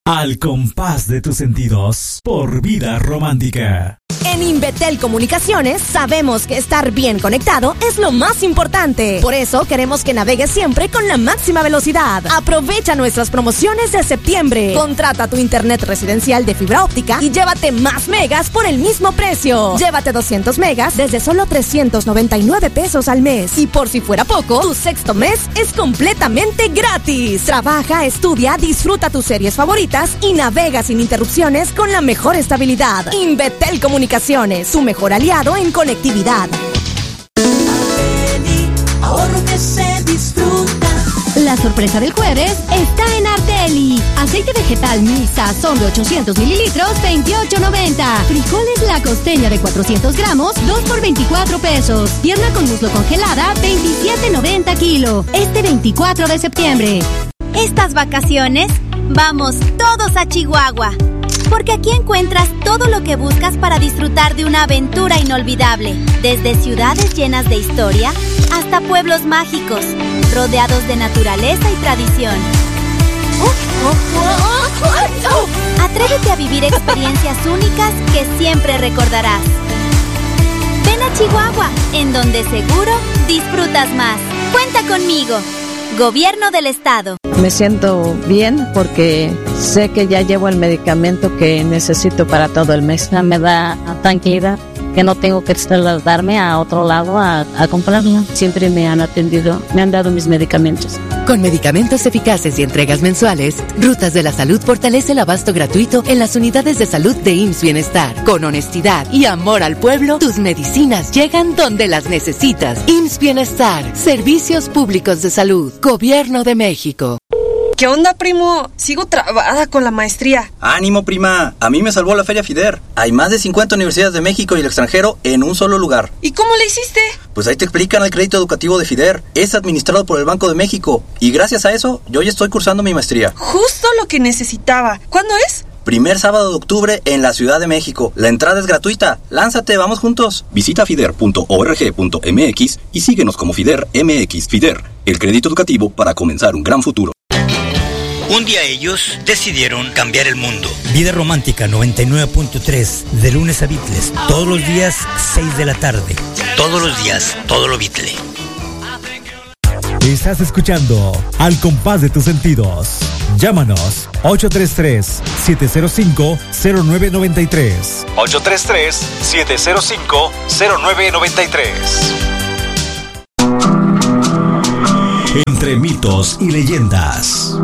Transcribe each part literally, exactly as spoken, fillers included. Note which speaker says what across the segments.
Speaker 1: Al compás de tus sentidos, por Vida Romántica.
Speaker 2: En Invetel Comunicaciones sabemos que estar bien conectado es lo más importante. Por eso queremos que navegues siempre con la máxima velocidad. Aprovecha nuestras promociones de septiembre. Contrata tu internet residencial de fibra óptica y llévate más megas por el mismo precio. Llévate doscientos megas desde solo trescientos noventa y nueve pesos al mes. Y por si fuera poco, tu sexto mes es completamente gratis. Trabaja, estudia, disfruta tus series favoritas y navega sin interrupciones con la mejor estabilidad. Invetel Comunicaciones, tu mejor aliado en conectividad.
Speaker 3: Ahorro que se disfruta.
Speaker 4: La sorpresa del jueves está en Arteli. Aceite vegetal Misa son de ochocientos mililitros, veintiocho noventa. Frijoles La Costeña de cuatrocientos gramos, dos por veinticuatro pesos. Pierna con muslo congelada, veintisiete noventa kilo. Este veinticuatro de septiembre.
Speaker 5: Estas vacaciones, vamos todos a Chihuahua. Porque aquí encuentras todo lo que buscas para disfrutar de una aventura inolvidable. Desde ciudades llenas de historia hasta pueblos mágicos, rodeados de naturaleza y tradición. Atrévete a vivir experiencias únicas que siempre recordarás. Ven a Chihuahua, en donde seguro disfrutas más. Cuenta conmigo. Gobierno del Estado.
Speaker 6: Me siento bien porque sé que ya llevo el medicamento que necesito para todo el mes. Me da tranquilidad que no tengo que trasladarme a otro lado a, a comprarlo. Siempre me han atendido, me han dado mis medicamentos.
Speaker 7: Con medicamentos eficaces y entregas mensuales, Rutas de la Salud fortalece el abasto gratuito en las unidades de salud de I M S S Bienestar. Con honestidad y amor al pueblo, tus medicinas llegan donde las necesitas. I M S S Bienestar, Servicios Públicos de Salud, Gobierno de México.
Speaker 8: ¿Qué onda, primo? Sigo trabada con la maestría.
Speaker 9: ¡Ánimo, prima! A mí me salvó la Feria FIDER. Hay más de cincuenta universidades de México y el extranjero en un solo lugar.
Speaker 8: ¿Y cómo le hiciste?
Speaker 9: Pues ahí te explican el crédito educativo de FIDER. Es administrado por el Banco de México. Y gracias a eso, yo ya estoy cursando mi maestría.
Speaker 8: Justo lo que necesitaba. ¿Cuándo es?
Speaker 9: Primer sábado de octubre en la Ciudad de México. La entrada es gratuita. Lánzate, vamos juntos. Visita fider punto org punto mx y síguenos como FIDER M X. FIDER, el crédito educativo para comenzar un gran futuro.
Speaker 10: Un día ellos decidieron cambiar el mundo. Vida Romántica noventa y nueve punto tres, de lunes a Beatles. Todos los días, seis de la tarde. Todos los días, todo lo Beatle.
Speaker 1: Estás escuchando Al compás de tus sentidos. Llámanos ocho tres tres, siete cero cinco, cero nueve nueve tres.
Speaker 11: ocho tres tres, siete cero cinco, cero nueve nueve tres.
Speaker 1: Entre mitos y leyendas.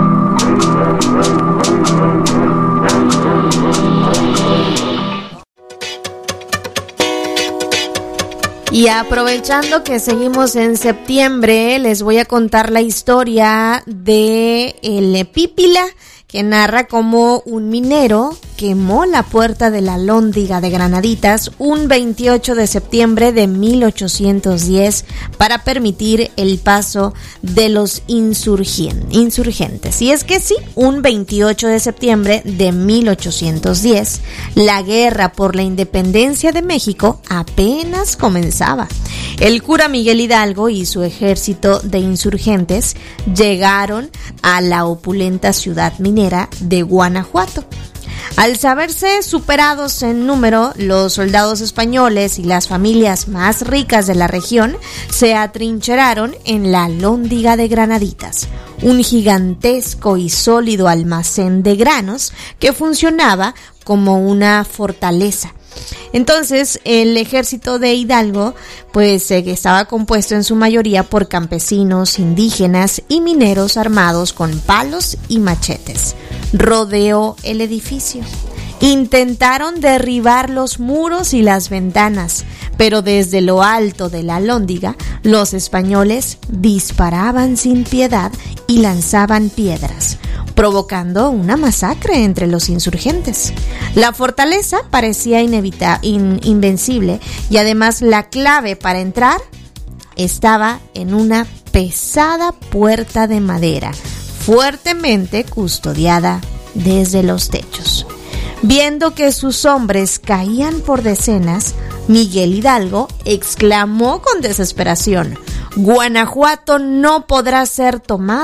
Speaker 12: Y aprovechando que seguimos en septiembre, les voy a contar la historia de el Pípila, que narra cómo un minero quemó la puerta de la Alhóndiga de Granaditas un veintiocho de septiembre de mil ochocientos diez para permitir el paso de los insurgentes. Y es que sí, un veintiocho de septiembre de mil ochocientos diez, la guerra por la independencia de México apenas comenzaba. El cura Miguel Hidalgo y su ejército de insurgentes llegaron a la opulenta ciudad minera de Guanajuato. Al saberse superados en número, los soldados españoles y las familias más ricas de la región se atrincheraron en la Alhóndiga de Granaditas, un gigantesco y sólido almacén de granos que funcionaba como una fortaleza. Entonces, el ejército de Hidalgo, pues, eh, estaba compuesto en su mayoría por campesinos, indígenas y mineros armados con palos y machetes. Rodeó el edificio. Intentaron derribar los muros y las ventanas, pero desde lo alto de la Alhóndiga, los españoles disparaban sin piedad y lanzaban piedras, provocando una masacre entre los insurgentes. La fortaleza parecía inevita- in- invencible y además la clave para entrar estaba en una pesada puerta de madera, fuertemente custodiada desde los techos. Viendo que sus hombres caían por decenas, Miguel Hidalgo exclamó con desesperación: «Guanajuato no podrá ser tomado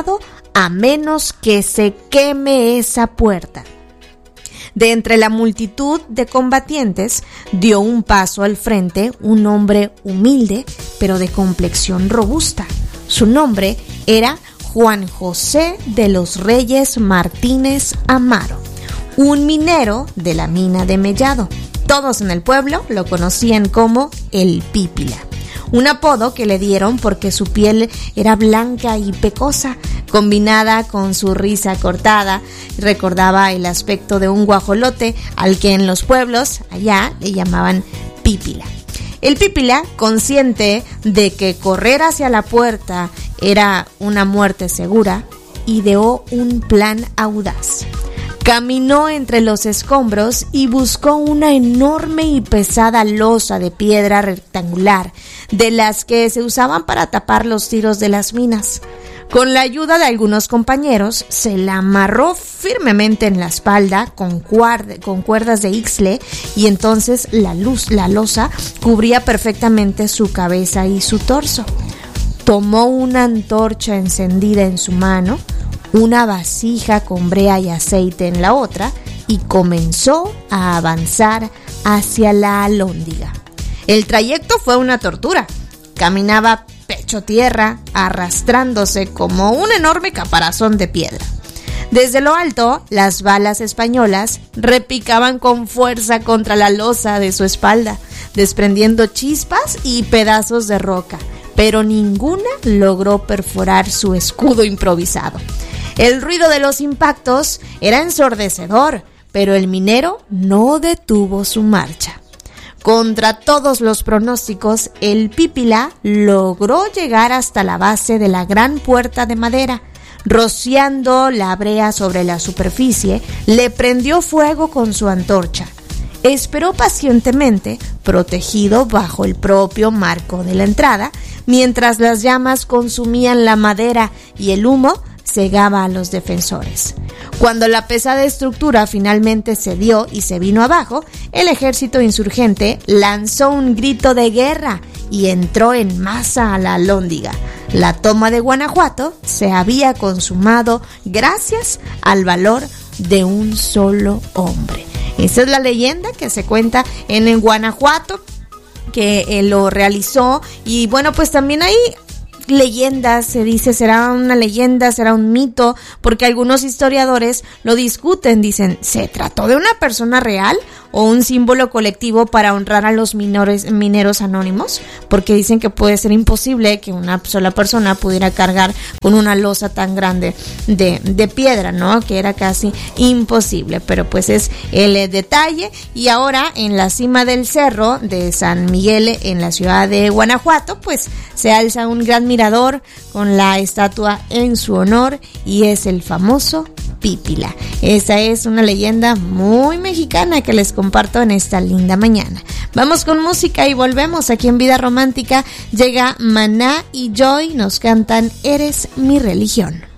Speaker 12: a menos que se queme esa puerta. De entre la multitud de combatientes dio un paso al frente un hombre humilde, pero de complexión robusta. Su nombre era Juan José de los Reyes Martínez Amaro, un minero de la mina de Mellado. Todos en el pueblo lo conocían como el Pípila, un apodo que le dieron porque su piel era blanca y pecosa, combinada con su risa cortada, recordaba el aspecto de un guajolote al que en los pueblos allá le llamaban Pípila. El Pípila, consciente de que correr hacia la puerta era una muerte segura, ideó un plan audaz. Caminó entre los escombros y buscó una enorme y pesada losa de piedra rectangular, de las que se usaban para tapar los tiros de las minas. Con la ayuda de algunos compañeros, se la amarró firmemente en la espalda con, cuard- con cuerdas de ixtle, y entonces la luz, la losa cubría perfectamente su cabeza y su torso. Tomó una antorcha encendida en su mano, una vasija con brea y aceite en la otra, y comenzó a avanzar hacia la alhóndiga. El trayecto fue una tortura. Caminaba pecho tierra, arrastrándose como un enorme caparazón de piedra. Desde lo alto, las balas españolas repicaban con fuerza contra la losa de su espalda, desprendiendo chispas y pedazos de roca, pero ninguna logró perforar su escudo improvisado. El ruido de los impactos era ensordecedor, pero el minero no detuvo su marcha. Contra todos los pronósticos, el Pípila logró llegar hasta la base de la gran puerta de madera. Rociando la brea sobre la superficie, le prendió fuego con su antorcha. Esperó pacientemente, protegido bajo el propio marco de la entrada, mientras las llamas consumían la madera y el humo cegaba a los defensores. Cuando la pesada estructura finalmente cedió y se vino abajo, el ejército insurgente lanzó un grito de guerra y entró en masa a la alhóndiga. La toma de Guanajuato se había consumado gracias al valor de un solo hombre. Esa es la leyenda que se cuenta en, en Guanajuato, que eh, lo realizó. Y bueno, pues también hay leyendas, se dice, será una leyenda, será un mito, porque algunos historiadores lo discuten, dicen, ¿se trató de una persona real o un símbolo colectivo para honrar a los minores, mineros anónimos? Porque dicen que puede ser imposible que una sola persona pudiera cargar con una losa tan grande de, de piedra, ¿no? Que era casi imposible, pero pues es el eh, detalle. Y ahora en la cima del cerro de San Miguel, en la ciudad de Guanajuato, pues se alza un gran mirador con la estatua en su honor, y es el famoso Pípila. Esa es una leyenda muy mexicana que les comparto en esta linda mañana. Vamos con música y volvemos aquí en Vida Romántica. Llega Maná y Joy, nos cantan Eres mi religión.